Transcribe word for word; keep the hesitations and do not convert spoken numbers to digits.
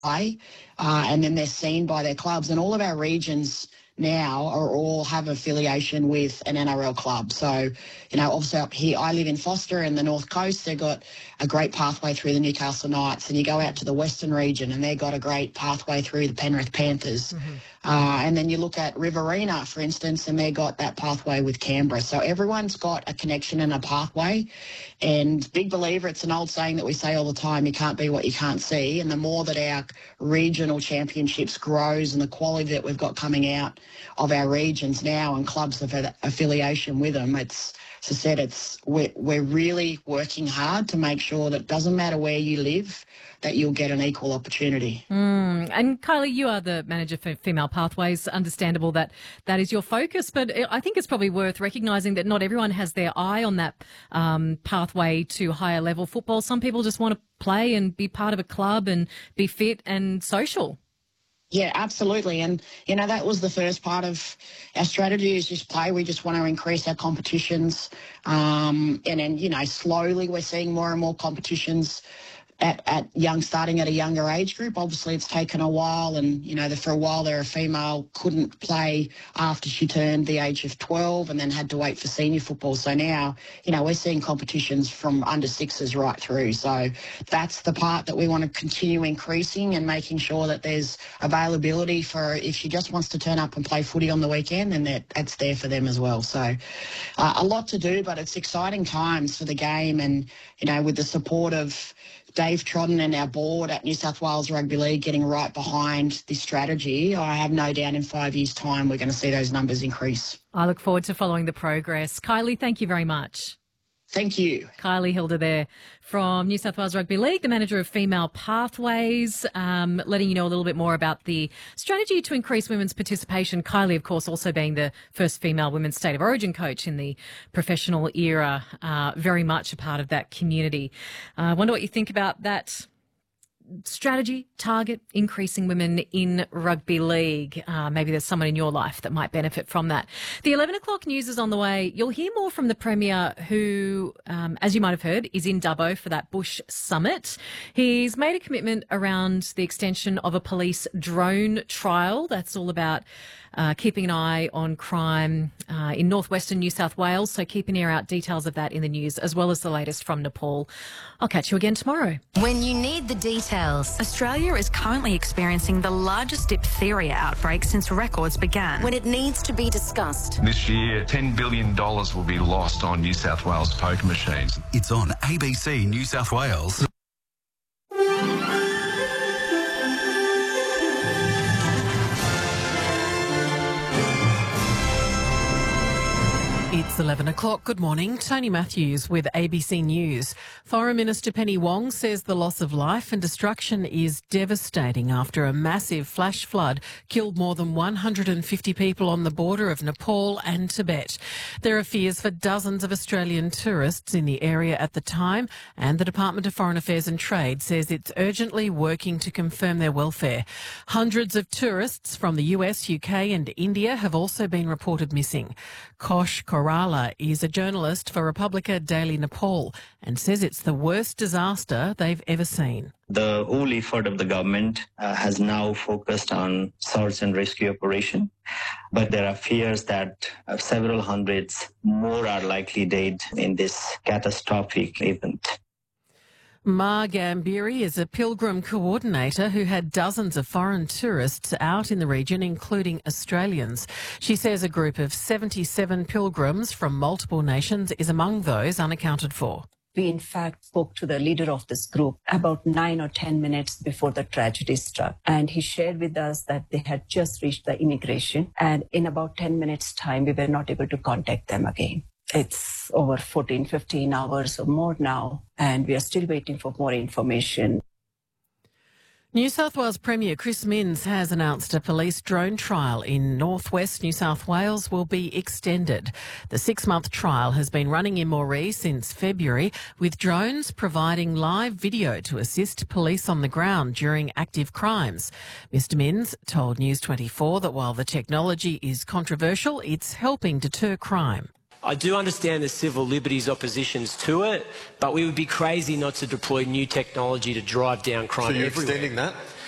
play, uh, and then they're seen by their clubs. And all of our regions now are all have affiliation with an N R L club. So, you know, obviously up here, I live in Foster in the North Coast. They've got a great pathway through the Newcastle Knights, and you go out to the Western region and they've got a great pathway through the Penrith Panthers. Mm-hmm. Uh, and then you look at Riverina, for instance, and they've got that pathway with Canberra. So everyone's got a connection and a pathway. And big believer, it's an old saying that we say all the time, you can't be what you can't see. And the more that our regional championships grows and the quality that we've got coming out of our regions now and clubs have had affiliation with them, it's, as I said, it's we're, we're really working hard to make sure that it doesn't matter where you live, that you'll get an equal opportunity. Mm. And Kylie, you are the manager for Female Pathways. Understandable that that is your focus, but I think it's probably worth recognising that not everyone has their eye on that um, pathway to higher level football. Some people just want to play and be part of a club and be fit and social. Yeah, absolutely. And, you know, that was the first part of our strategy is just play. We just want to increase our competitions. Um, and then, you know, slowly we're seeing more and more competitions at, at young, starting at a younger age group. Obviously, it's taken a while, and, you know, the, for a while there, a female couldn't play after she turned the age of twelve and then had to wait for senior football. So now, you know, we're seeing competitions from under sixes right through. So that's the part that we want to continue increasing and making sure that there's availability for if she just wants to turn up and play footy on the weekend, then that, that's there for them as well. So uh, a lot to do, but it's exciting times for the game, and, you know, with the support of Dave Trodden and our board at New South Wales Rugby League getting right behind this strategy, I have no doubt in five years' time we're going to see those numbers increase. I look forward to following the progress. Kylie, thank you very much. Thank you. Kylie Hilder there from New South Wales Rugby League, the manager of Female Pathways, um, letting you know a little bit more about the strategy to increase women's participation. Kylie, of course, also being the first female women's State of Origin coach in the professional era, uh, very much a part of that community. I uh, wonder what you think about that strategy, target, increasing women in rugby league. Uh, maybe there's someone in your life that might benefit from that. The eleven o'clock news is on the way. You'll hear more from the Premier who, um, as you might have heard, is in Dubbo for that Bush Summit. He's made a commitment around the extension of a police drone trial. That's all about uh, keeping an eye on crime uh, in northwestern New South Wales. So keep an ear out. Details of that in the news, as well as the latest from Nepal. I'll catch you again tomorrow. When you need the details, Australia is currently experiencing the largest diphtheria outbreak since records began. When it needs to be discussed. This year, ten billion dollars will be lost on New South Wales poker machines. It's on A B C New South Wales. It's eleven o'clock. Good morning. Tony Matthews with A B C News. Foreign Minister Penny Wong says the loss of life and destruction is devastating after a massive flash flood killed more than one hundred fifty people on the border of Nepal and Tibet. There are fears for dozens of Australian tourists in the area at the time, and the Department of Foreign Affairs and Trade says it's urgently working to confirm their welfare. Hundreds of tourists from the U S, U K and India have also been reported missing. Kosh Korala is a journalist for Republica Daily Nepal and says it's the worst disaster they've ever seen. The whole effort of the government uh, has now focused on search and rescue operation, but there are fears that uh, several hundreds more are likely dead in this catastrophic event. Ma Gambiri is a pilgrim coordinator who had dozens of foreign tourists out in the region, including Australians. She says a group of seventy-seven pilgrims from multiple nations is among those unaccounted for. We, in fact, spoke to the leader of this group about nine or ten minutes before the tragedy struck. And he shared with us that they had just reached the immigration. And in about ten minutes' time, we were not able to contact them again. It's over fourteen, fifteen hours or more now, and we are still waiting for more information. New South Wales Premier Chris Minns has announced a police drone trial in northwest New South Wales will be extended. The six-month trial has been running in Moree since February, with drones providing live video to assist police on the ground during active crimes. Mister Minns told News twenty-four that while the technology is controversial, it's helping deter crime. I do understand the civil liberties oppositions to it, but we would be crazy not to deploy new technology to drive down crime everywhere. So you're everywhere. extending that?